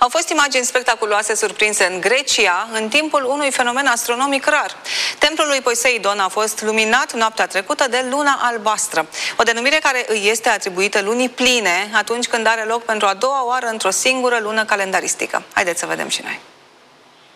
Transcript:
Au fost imagini spectaculoase surprinse în Grecia în timpul unui fenomen astronomic rar. Templul lui Poseidon a fost luminat noaptea trecută de luna albastră, o denumire care îi este atribuită lunii pline atunci când are loc pentru a doua oară într-o singură lună calendaristică. Haideți să vedem și noi.